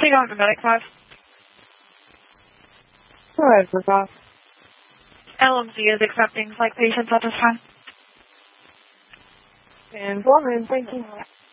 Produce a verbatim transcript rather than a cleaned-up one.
you going to Medic five? Go ahead, Prakash. L M C is accepting psych patients at this time. And Foreman, thank you.